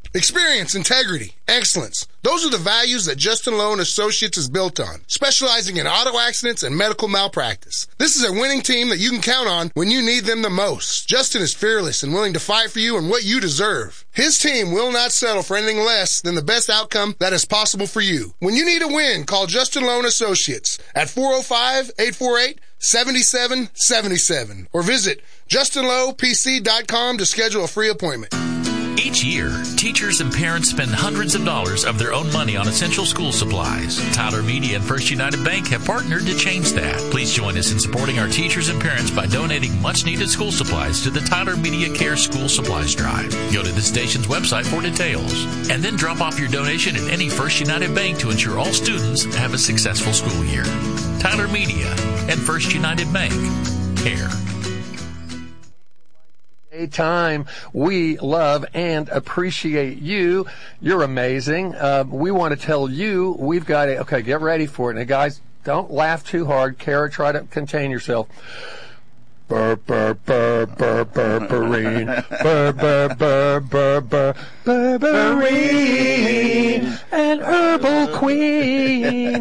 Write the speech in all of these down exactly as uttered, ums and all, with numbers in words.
Experience, integrity, excellence. Those are the values that Justin Lowe and Associates is built on, specializing in auto accidents and medical malpractice. This is a winning team that you can count on when you need them the most. Justin is fearless and willing to fight for you and what you deserve. His team will not settle for anything less than the best outcome that is possible for you. When you need a win, call Justin Lowe and Associates at four oh five, eight four eight, seven seven seven seven or visit justin lowe p c dot com to schedule a free appointment. Each year, teachers and parents spend hundreds of dollars of their own money on essential school supplies. Tyler Media and First United Bank have partnered to change that. Please join us in supporting our teachers and parents by donating much-needed school supplies to the Tyler Media Care School Supplies Drive. Go to the station's website for details, and then drop off your donation at any First United Bank to ensure all students have a successful school year. Tyler Media and First United Bank. Care. A time we love and appreciate you. You're amazing. Uh, we want to tell you we've got a, okay, get ready for it. Now, guys, don't laugh too hard. Kara, try to contain yourself. Burr, burr, burr, burr, burberine. Burr, burr, burr, burr, burr, Burberine. An herbal queen.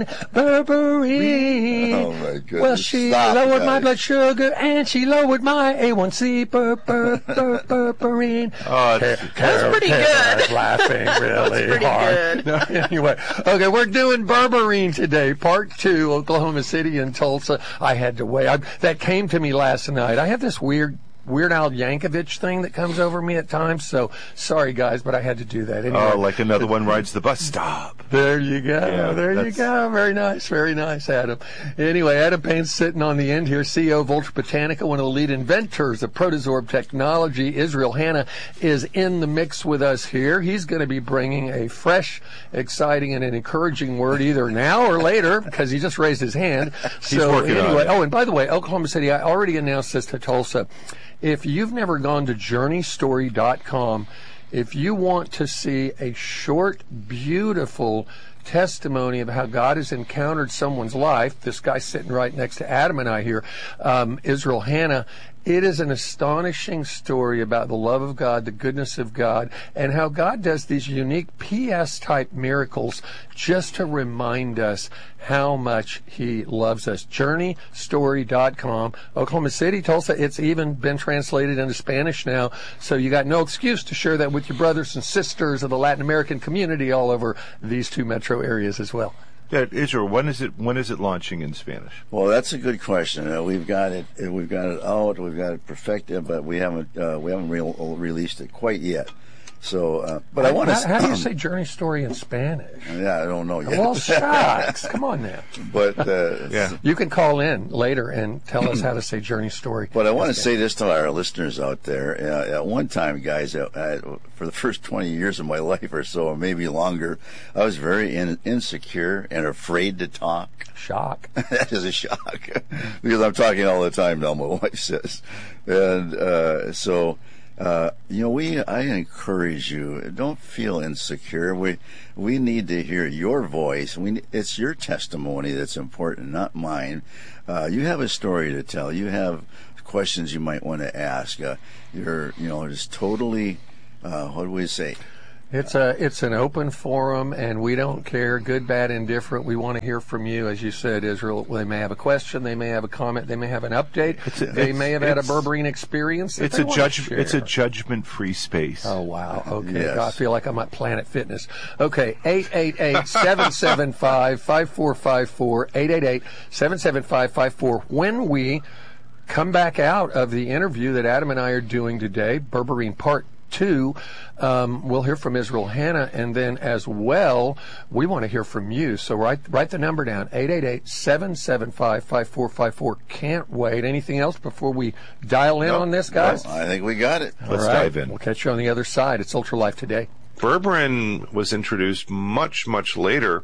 Berberine. Oh, my goodness. Well, she Stop, lowered guys. my blood sugar and she lowered my A one C. Bur, bur, bur, Berberine. Oh, That's pretty good. laughing really pretty hard. good. No, anyway, okay, we're doing Berberine today, part two, Oklahoma City and Tulsa. I had to wait. I, that came to me last night. I have this weird Weird Al Yankovic thing that comes over me at times, so sorry guys, but I had to do that. Anyway, Oh, like another one rides the bus stop. there you go. Yeah, there you that's- go. Very nice. Very nice, Adam. Anyway, Adam Payne's sitting on the end here, C E O of Ultra Botanica, one of the lead inventors of Protosorb technology. Israel Hanna is in the mix with us here. He's going to be bringing a fresh, exciting, and an encouraging word either now or later because he just raised his hand. He's so working on anyway, it. oh, and by the way, Oklahoma City, I already announced this to Tulsa. If you've never gone to journey story dot com, if you want to see a short, beautiful testimony of how God has encountered someone's life, this guy sitting right next to Adam and I here, um, Israel Hanna, it is an astonishing story about the love of God, the goodness of God, and how God does these unique P S-type miracles just to remind us how much He loves us. journey story dot com. Oklahoma City, Tulsa, it's even been translated into Spanish now, so you got no excuse to share that with your brothers and sisters of the Latin American community all over these two metro areas as well. Yeah, Israel, when is it when is it launching in Spanish? Well, that's a good question. Uh, we've got it. uh, We've got it out. We've got it perfected, but we haven't. Uh, we haven't re- released it quite yet. So, uh, but I want to. How, how do you say journey story in Spanish? Yeah, I don't know yet. Well, shucks. Come on now. But uh, Yeah. You can call in later and tell us how to say journey story. But I want to say this to our listeners out there. Uh, at one time, guys, uh, uh, for the first twenty years of my life or so, or maybe longer, I was very in- insecure and afraid to talk. Shock. That is a shock because I'm talking all the time now, my wife says. And uh, so, uh, you know, we I encourage you, don't feel insecure. We we need to hear your voice. We It's your testimony that's important, not mine. Uh, you have a story to tell. You have questions you might want to ask. Uh, you're, you know, just totally, uh, what do we say? It's a it's an open forum, and we don't care, good, bad, indifferent. We want to hear from you, as you said, Israel. They may have a question, they may have a comment, they may have an update, It's a- they it's- may have had a it's- Berberine experience. that It's they a want judge. to It's a share. judgment-free space. Oh, wow. Okay. Yes. God, I feel like I'm at Planet Fitness. Okay. eight eight eight, seven seven five, five four five four. eight eight eight, seven seven five, five four. When we come back out of the interview that Adam and I are doing today, Berberine Part Two, um, we'll hear from Israel Hanna, and then as well, we want to hear from you. So write write the number down, eight eight eight, seven seven five, five four five four. Can't wait. Anything else before we dial in No, on this, guys? I think we got it. Let's All right. dive in. We'll catch you on the other side. It's Ultra Life Today. Berberine was introduced much, much later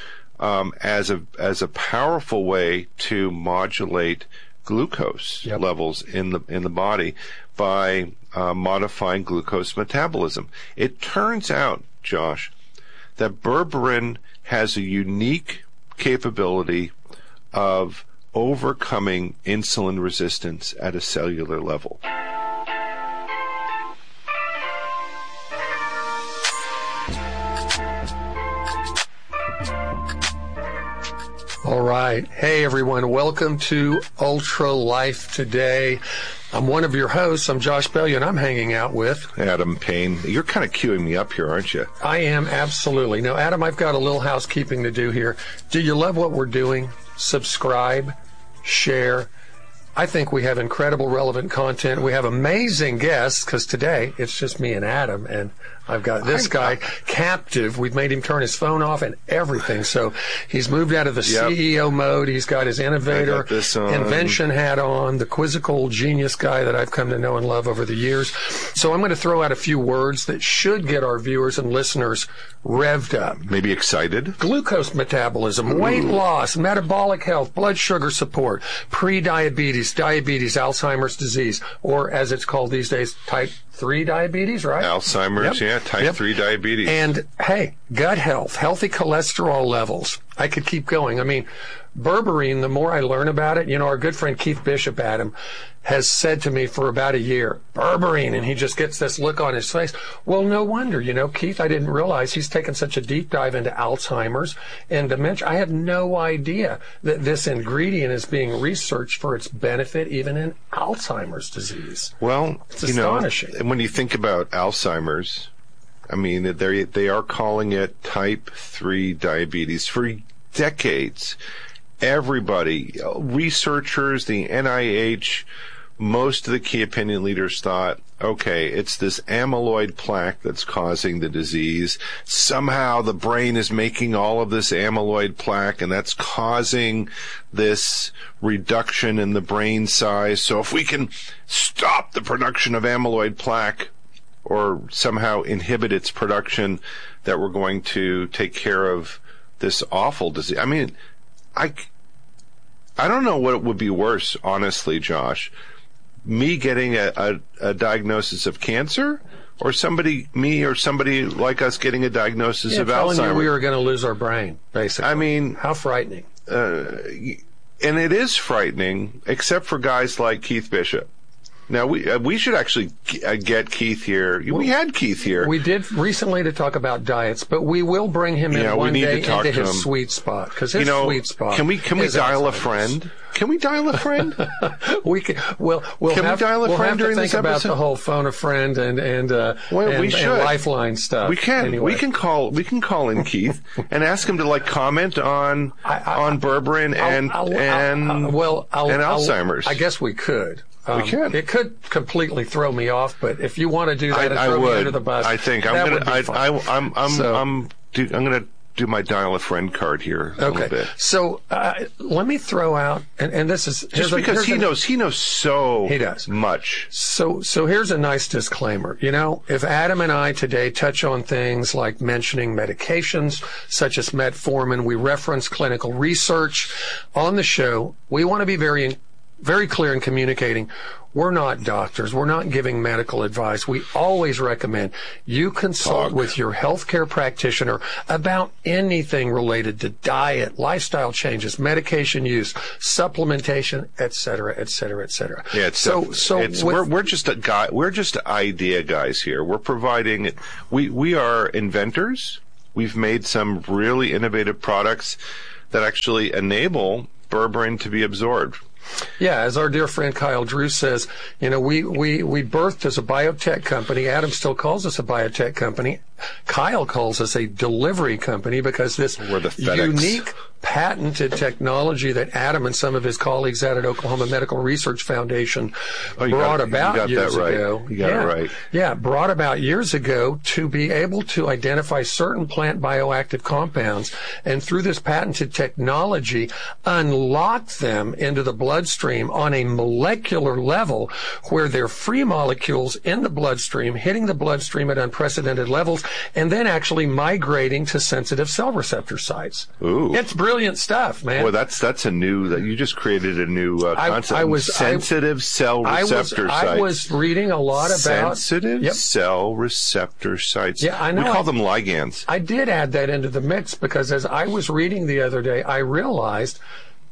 um, as a as a powerful way to modulate glucose Yep. levels in the in the body by uh, modifying glucose metabolism. It turns out, Josh, that berberine has a unique capability of overcoming insulin resistance at a cellular level. All right. Hey, everyone. Welcome to Ultra Life Today. I'm one of your hosts. I'm Josh Bellion. I'm hanging out with Adam Payne. You're kind of queuing me up here, aren't you? I am, absolutely. Now, Adam, I've got a little housekeeping to do here. Do you love what we're doing? Subscribe, share. I think we have incredible, relevant content. We have amazing guests, because today it's just me and Adam, and I've got this guy captive. We've made him turn his phone off and everything. So he's moved out of the Yep. C E O mode. He's got his innovator, got this on. invention hat on, the quizzical genius guy that I've come to know and love over the years. So I'm going to throw out a few words that should get our viewers and listeners revved up. Maybe excited? Glucose metabolism, weight loss, metabolic health, blood sugar support, pre-diabetes, diabetes, Alzheimer's disease, or as it's called these days, type three diabetes, right? Alzheimer's, Yep. yeah, type Yep. three diabetes. And hey, gut health, healthy cholesterol levels. I could keep going. I mean, berberine, the more I learn about it, you know, our good friend Keith Bishop, Adam, has said to me for about a year, berberine, and he just gets this look on his face. Well, no wonder, you know, Keith, I didn't realize he's taken such a deep dive into Alzheimer's and dementia. I had no idea that this ingredient is being researched for its benefit even in Alzheimer's disease. Well, It's you know, astonishing. when you think about Alzheimer's, I mean, they they are calling it type three diabetes for decades. Everybody, researchers, the N I H, most of the key opinion leaders thought, okay, it's this amyloid plaque that's causing the disease. Somehow the brain is making all of this amyloid plaque, and that's causing this reduction in the brain size. So if we can stop the production of amyloid plaque or somehow inhibit its production, that we're going to take care of this awful disease. I mean, I, I don't know what would be worse, honestly, Josh. Me getting a, a, a diagnosis of cancer, or somebody, me or somebody like us getting a diagnosis Yeah, of telling you Alzheimer's. we were going to lose our brain, basically. I mean, how frightening. uh, and it is frightening, except for guys like Keith Bishop. Now, we uh, we should actually g- uh, get Keith here. We had Keith here. We did recently to talk about diets, but we will bring him in Yeah, we one need day to talk into to his him. sweet spot, because his you know, sweet spot. can we can we is dial a Alzheimer's. friend? Can we dial a friend? We can. Well, we'll Can we have, dial a we'll friend have to during think this about episode? the whole phone a friend and and uh, Well, and, we and should. lifeline stuff. We can. Anyway. We can call. We can call in Keith and ask him to like comment on I- I- on berberine I'll- and I'll- I'll- and I'll- well, I'll, and I'll- Alzheimer's. I guess we could. Um, We can. It could completely throw me off, but if you want to do that I, and I throw me would. under the bus, I think that I'm would gonna. be I, fun. I, I'm. I'm. So- I'm. Do, I'm gonna do my dial a friend card here a Okay, little bit. so uh, let me throw out, and, and this is Just here's a- because here's he a- knows, he knows so He does. much. So, so here's a nice disclaimer. You know, if Adam and I today touch on things like mentioning medications such as metformin, we reference clinical research on the show. We want to be very, very clear in communicating. We're not doctors. We're not giving medical advice. We always recommend you consult Talk. with your healthcare practitioner about anything related to diet, lifestyle changes, medication use, supplementation, et cetera, et cetera, et cetera. Yeah, it's so, def- so it's, with- we're we're just a guy. We're just idea guys here. We're providing. We we are inventors. We've made some really innovative products that actually enable berberine to be absorbed. Yeah, as our dear friend Kyle Drew says, you know, we, we, we birthed as a biotech company. Adam still calls us a biotech company. Kyle calls us a delivery company because this We're the FedEx. unique patented technology that Adam and some of his colleagues out at Oklahoma Medical Research Foundation Oh, you brought got it. You about got that years right. ago. You got it yeah. right. Yeah, brought about years ago to be able to identify certain plant bioactive compounds and through this patented technology unlock them into the bloodstream on a molecular level where they're free molecules in the bloodstream, hitting the bloodstream at unprecedented levels, and then actually migrating to sensitive cell receptor sites. Ooh. It's brilliant stuff, man. Well, that's that's a new. That you just created a new uh, I- concept. I was- I- sensitive cell I was, receptor I sites. was reading a lot about sensitive Yep. cell receptor sites. Yeah, I know. We call I- them ligands. I did add that into the mix because as I was reading the other day, I realized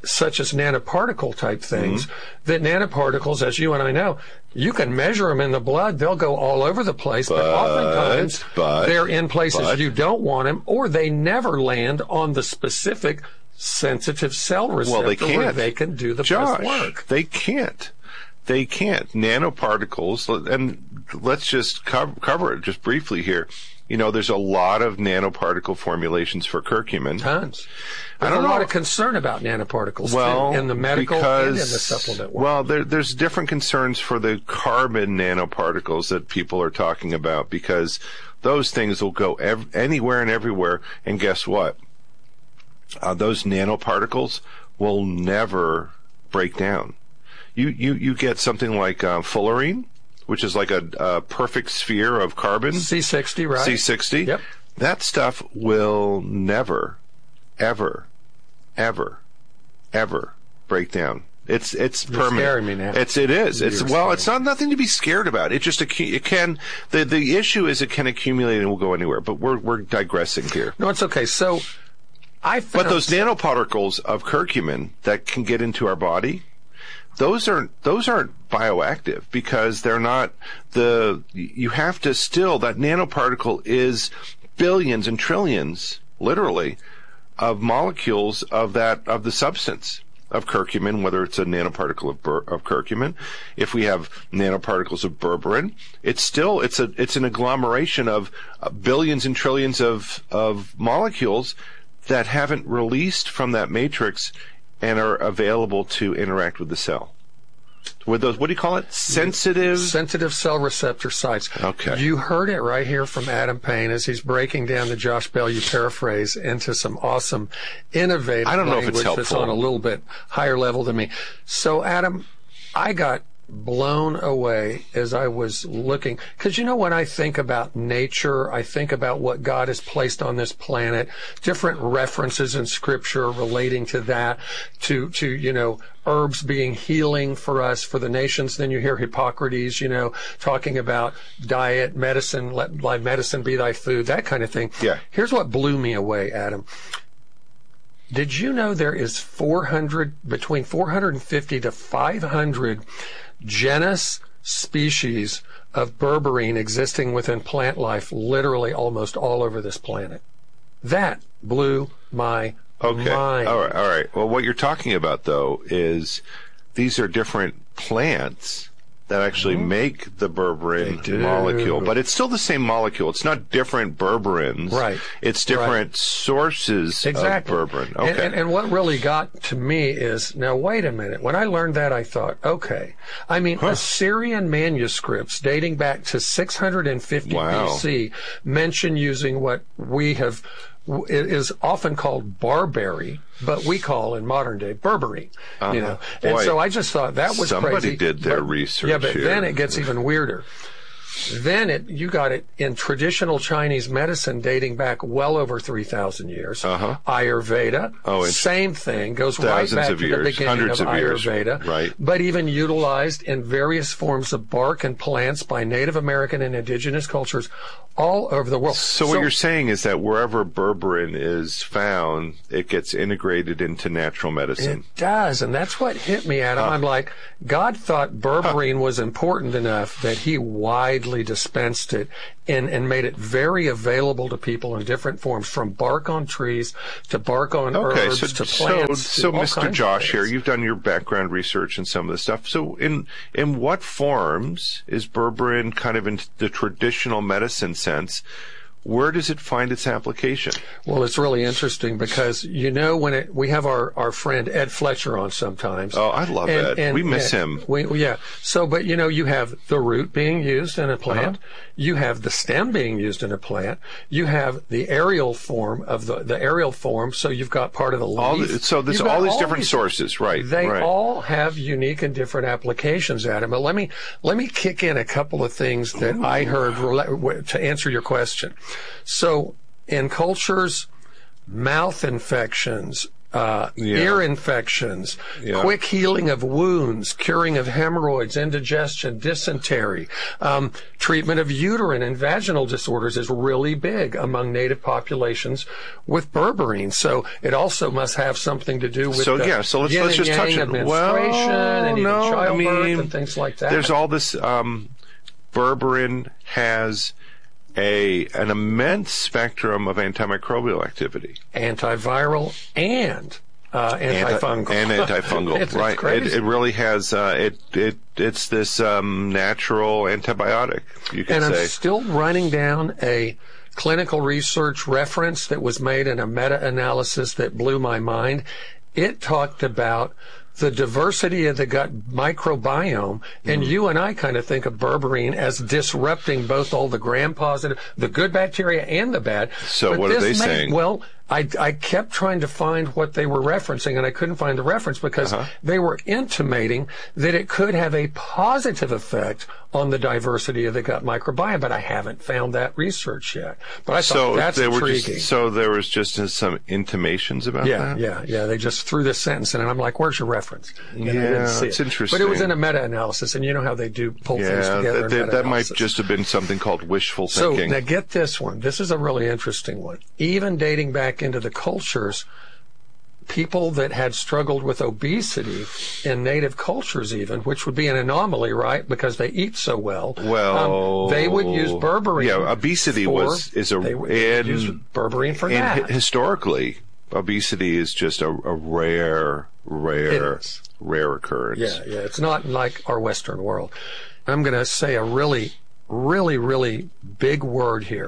such as nanoparticle type things, Mm-hmm. that nanoparticles, as you and I know, you can measure them in the blood. They'll go all over the place, but, But- oftentimes but- they're in places but- you don't want them, or they never land on the specific sensitive cell receptor Well, they can't. where they can do the Josh, best work. they can't. They can't. Nanoparticles, and let's just cover, cover it just briefly here. You know, there's a lot of nanoparticle formulations for curcumin. Tons. I There's don't a lot know. of concern about nanoparticles Well, too, in the medical because, and in the supplement world. Well, there, there's different concerns for the carbon nanoparticles that people are talking about, because those things will go ev- anywhere and everywhere. And guess what? Uh, those nanoparticles will never break down. You you, you get something like uh, fullerene, which is like a, a perfect sphere of carbon. C sixty, right? C sixty. Yep. That stuff will never, ever, ever, ever break down. It's it's You're permanent. scaring me now. It's it is. It's You're well. scaring It's not nothing to be scared about. It just accu- it can. The the issue is it can accumulate and will go anywhere. But we're we're digressing here. No, it's okay. So I found But those nanoparticles of curcumin that can get into our body, those aren't those aren't bioactive, because they're not the. You have to still, that nanoparticle is billions and trillions, literally, of molecules of that of the substance of curcumin, whether it's a nanoparticle of, bur- of curcumin. If we have nanoparticles of berberine, it's still it's a it's an agglomeration of uh, billions and trillions of of molecules that haven't released from that matrix and are available to interact with the cell. With those, what do you call it? Sensitive? sensitive cell receptor sites. Okay. You heard it right here from Adam Payne as he's breaking down the Josh Bellew paraphrase into some awesome, innovative I don't know if it's language that's helpful. on a little bit higher level than me. So, Adam, I got blown away as I was looking, because you know, when I think about nature, I think about what God has placed on this planet, different references in scripture relating to that, to, to, you know, herbs being healing for us, for the nations. Then you hear Hippocrates, you know, talking about diet, medicine, let thy medicine be thy food, that kind of thing. Yeah. Here's what blew me away, Adam. Did you know there is four hundred, between four hundred fifty to five hundred genus species of berberine existing within plant life, literally almost all over this planet? That blew my Okay. mind. All right. All right. Well, what you're talking about, though, is these are different plants that actually make the berberine They do. molecule, but it's still the same molecule. It's not different berberines. Right. It's different sources Exactly. of berberine. Okay. And, and, and what really got to me is, now wait a minute. When I learned that, I thought, okay. I mean, Assyrian manuscripts dating back to six hundred fifty Wow. B C mention using what we have w- is often called barberry, but we call in modern day berberine. You know, and Boy, so I just thought that was somebody crazy. did their But- research Yeah, but here. then it gets even weirder. Then it, you got it in traditional Chinese medicine dating back well over three thousand years. Uh-huh. Ayurveda, Oh, int- same thing, goes Thousands right back of to years, the beginning hundreds of of years, Ayurveda. right. But even utilized in various forms of bark and plants by Native American and indigenous cultures all over the world. So what you're saying is that wherever berberine is found, it gets integrated into natural medicine. It does, and that's what hit me, Adam. I'm like, God thought berberine was important enough that he widely dispensed it and, and made it very available to people in different forms, from bark on trees to bark on Okay, herbs so to so, plants. so to all Mister kinds of Josh here, things. you've done your background research and some of the stuff. So in in what forms is berberine kind of in the traditional medicine sense? Where does it find its application? Well, it's really interesting because, you know, when it, we have our, our friend Ed Fletcher on sometimes. Oh, I love Ed. We miss him. We, yeah. So, but you know, you have the root being used in a plant. You have the stem being used in a plant. You have the aerial form of the, the aerial form. So you've got part of the leaf. All the, so there's You've got all these different sources, right? They right. all have unique and different applications, Adam. But let me let me kick in a couple of things that I heard rela- to answer your question. So in cultures, mouth infections, uh, Yeah. ear infections, Yeah. quick healing of wounds, curing of hemorrhoids, indigestion, dysentery, um, treatment of uterine and vaginal disorders is really big among native populations with berberine. So it also must have something to do with So the yeah, so let's yin let's and just touch yang it. of menstruation Well, and even no, I childbirth mean, and things like that. there's all this. Um, berberine has a an immense spectrum of antimicrobial activity. Antiviral and uh, antifungal. and antifungal, it's, right? It's crazy. It, it really has. Uh, it it it's this um, natural antibiotic, you could and say. I'm still running down a clinical research reference that was made in a meta-analysis that blew my mind. It talked about the diversity of the gut microbiome, and Mm. you and I kind of think of berberine as disrupting both all the gram-positive, the good bacteria and the bad. So But what are this they may- saying? Well, I, I kept trying to find what they were referencing, and I couldn't find the reference because Uh-huh. they were intimating that it could have a positive effect on the diversity of the gut microbiome, but I haven't found that research yet. But I thought So that's they were intriguing. just, so there was just some intimations about Yeah, that. yeah, yeah. They just threw this sentence in, and I'm like, "Where's your reference?" And I didn't Yeah, see it's it. interesting. But it was in a meta-analysis, and you know how they do pull things Yeah, together. that, in that, that might meta-analysis. just have been something called wishful So thinking. now get this one. This is a really interesting one. Even dating back into the cultures, people that had struggled with obesity in native cultures even, which would be an anomaly, right? Because they eat so well. Well, um, they would use berberine. Yeah, obesity for- was is a they would and, use berberine for and that. hi- historically, obesity is just a, a rare, rare, It is. rare occurrence. Yeah, yeah. It's not like our Western world. I'm going to say a really, really, really big word here.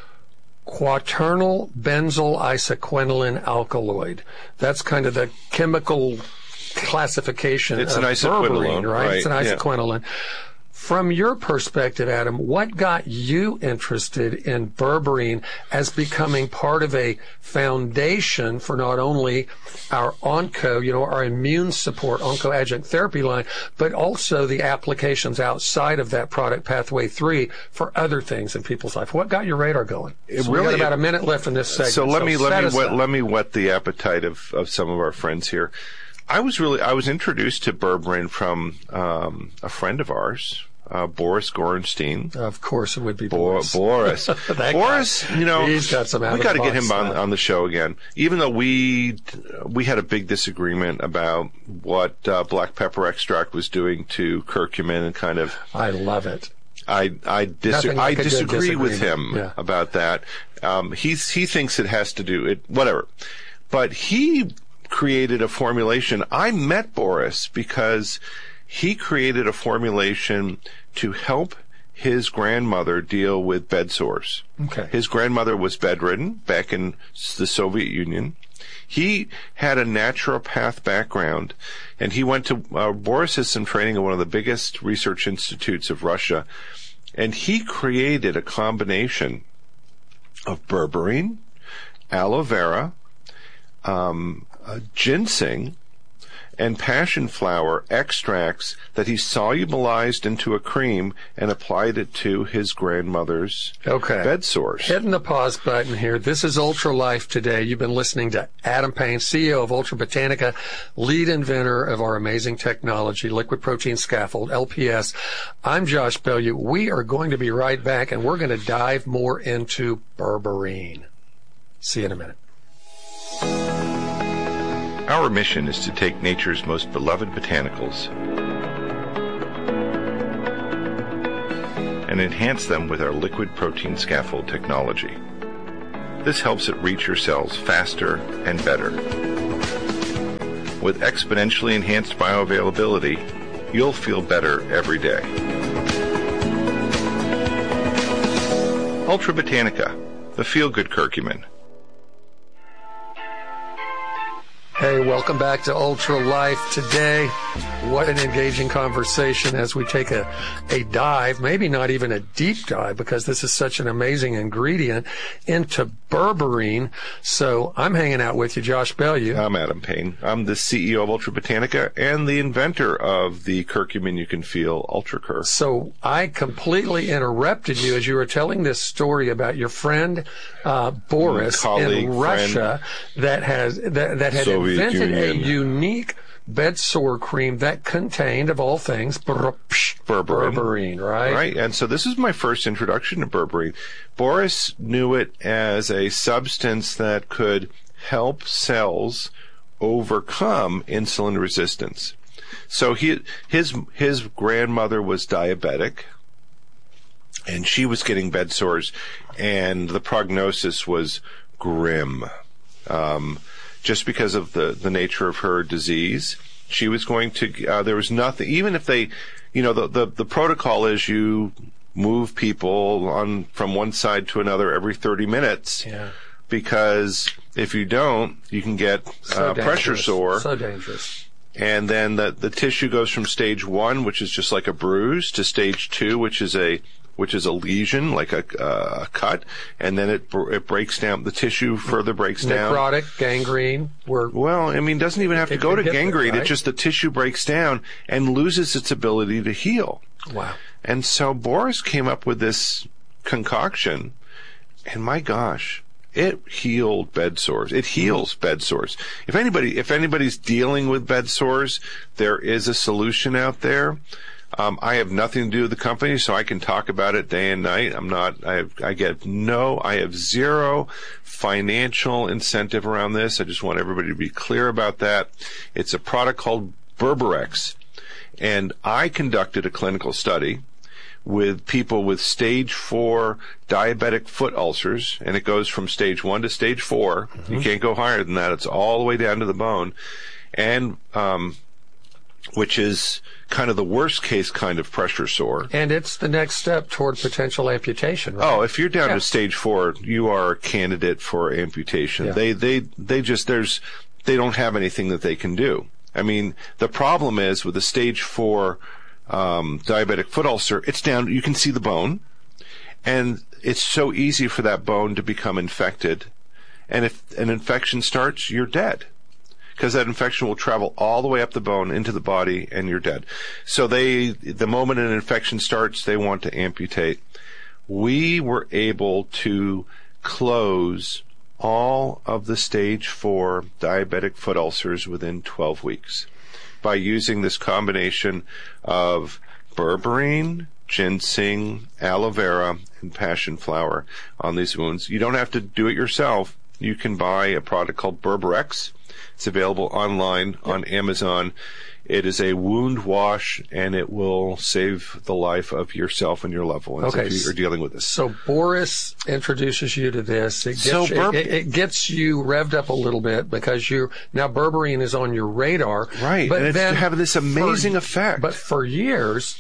Quaternal benzyl isoquinoline alkaloid. That's kind of the chemical classification It's of an isoquinoline, berberine, right? It's an right, yeah. isoquinoline. From your perspective, Adam, what got you interested in berberine as becoming part of a foundation for not only our onco, you know, our immune support, oncoadjuvant therapy line, but also the applications outside of that product pathway three for other things in people's life? What got your radar going? It So we really- got about a minute left in this segment. So let me set let me us whet, up. let me whet the appetite of, of some of our friends here. I was really I was introduced to berberine from um, a friend of ours, uh, Boris Gorenstein. Of course, it would be Bo- Boris. Boris. That Boris, guy, you know, he's got some we got to get out-of-the-box him on, stuff. on the show again. Even though we we had a big disagreement about what uh, black pepper extract was doing to curcumin and kind of. I love it. I I, dis- Nothing like I a good disagree with disagreement. him Yeah. about that. Um, he's he thinks it has to do it whatever, but he created a formulation. I met Boris because he created a formulation to help his grandmother deal with bed sores. Okay. His grandmother was bedridden back in the Soviet Union. He had a naturopath background, and he went to, uh, Boris has some training at one of the biggest research institutes of Russia, and he created a combination of berberine, aloe vera, um, uh, ginseng, and passion flower extracts that he solubilized into a cream and applied it to his grandmother's Okay. bed sores. Hitting the pause button here. This is Ultra Life Today. You've been listening to Adam Payne, C E O of Ultra Botanica, lead inventor of our amazing technology, liquid protein scaffold, L P S. I'm Josh Bellew. We are going to be right back, and we're going to dive more into berberine. See you in a minute. Our mission is to take nature's most beloved botanicals and enhance them with our liquid protein scaffold technology. This helps it reach your cells faster and better. With exponentially enhanced bioavailability, you'll feel better every day. Ultra Botanica, the feel-good curcumin. Hey, welcome back to Ultra Life Today. What an engaging conversation as we take a, a dive, maybe not even a deep dive, because this is such an amazing ingredient, into berberine. So I'm hanging out with you, Josh Bellew. I'm Adam Payne. I'm the C E O of Ultra Botanica and the inventor of the curcumin you can feel, UltraCur. So I completely interrupted you as you were telling this story about your friend uh, Boris Colleague, in Russia that has that, that had Soviet Soviet invented Union. a unique bed sore cream that contained, of all things, ber- psh, Berberine. berberine, right? Right, and so this is my first introduction to berberine. Boris knew it as a substance that could help cells overcome insulin resistance. So he, his his grandmother was diabetic, and she was getting bed sores, and the prognosis was grim. Um, just because of the, the nature of her disease, she was going to, uh, there was nothing, even if they, you know, the, the, the protocol is you move people on from one side to another every thirty minutes. Yeah. Because if you don't, you can get So uh, pressure dangerous. sore. So dangerous. And then the, the tissue goes from stage one, which is just like a bruise, to stage two, which is a which is a lesion, like a, uh, a cut, and then it br- it breaks down. The tissue further breaks down. Necrotic, gangrene. We're, Well, I mean, it doesn't even have to It go could to get there, gangrene. right? It's just the tissue breaks down and loses its ability to heal. wow. And so Boris came up with this concoction, and my gosh, it healed bed sores. It heals bed sores. If anybody, if anybody's dealing with bed sores, there is a solution out there. Um, I have nothing to do with the company, so I can talk about it day and night. I'm not, I have, I get no, I have zero financial incentive around this. I just want everybody to be clear about that. It's a product called Berberex. And I conducted a clinical study with people with stage four diabetic foot ulcers, and it goes from stage one to stage four. Mm-hmm. You can't go higher than that. It's all the way down to the bone. And, um, which is kind of the worst case kind of pressure sore. And it's the next step toward potential amputation, right? Oh, if you're down Yeah. to stage four, you are a candidate for amputation. Yeah. They, they, they just, there's, they don't have anything that they can do. I mean, the problem is with the stage four, um, diabetic foot ulcer, it's down, you can see the bone, and it's so easy for that bone to become infected. And if an infection starts, you're dead. Because that infection will travel all the way up the bone into the body, and you're dead. So they, the moment an infection starts, they want to amputate. We were able to close all of the stage four diabetic foot ulcers within twelve weeks by using this combination of berberine, ginseng, aloe vera, and passion flower on these wounds. You don't have to do it yourself. You can buy a product called Berberex. It's available online on Amazon. It is a wound wash, and it will save the life of yourself and your loved ones Okay. if you're dealing with this. So Boris introduces you to this. It gets, So you, Ber- it, it gets you revved up a little bit because you now berberine is on your radar. Right, But and it's then having this amazing for, effect. But for years,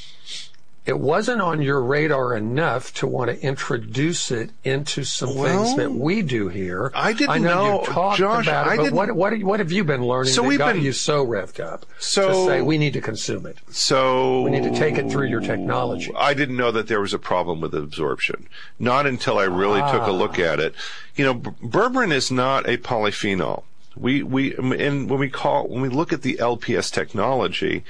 it wasn't on your radar enough to want to introduce it into some Well, things that we do here. I didn't I know, know, you talked Josh, about it, I but didn't- what, what, what have you been learning So that we've got been- you so revved up So- to say we need to consume it? So We need to take it through your technology. I didn't know that there was a problem with absorption. Not until I really took a look at it. You know, b- berberine is not a polyphenol. We we and when we call when we look at the L P S technology,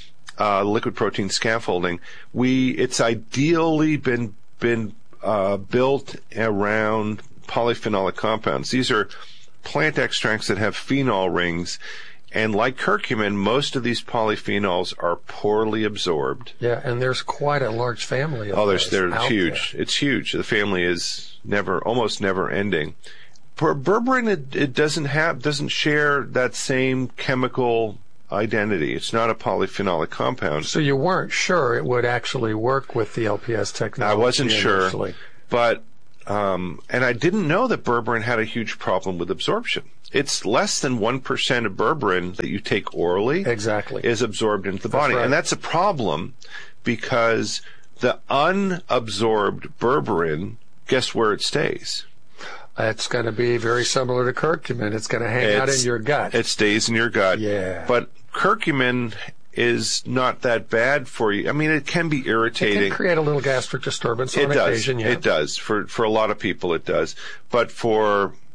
uh, liquid protein scaffolding, we it's ideally been been uh, built around polyphenolic compounds. These are plant extracts that have phenol rings. And like curcumin, most of these polyphenols are poorly absorbed. Yeah, and there's quite a large family of Oh, there's, those they're out huge. there. It's huge. The family is never, almost never ending. For berberine, it, it doesn't have, doesn't share that same chemical identity. It's not a polyphenolic compound. So you weren't sure it would actually work with the L P S technology I wasn't sure, initially. but um, and I didn't know that berberine had a huge problem with absorption. It's less than one percent of berberine that you take orally Exactly. is absorbed into the body. right. And that's a problem because the unabsorbed berberine, guess where it stays? It's going to be very similar to curcumin. It's going to hang out in It's- your gut. It stays in your gut. Yeah. But curcumin is not that bad for you. I mean, it can be it irritating. can create a little gastric disturbance It on does. occasion. Yeah. It does. For for a lot of people, it does. But for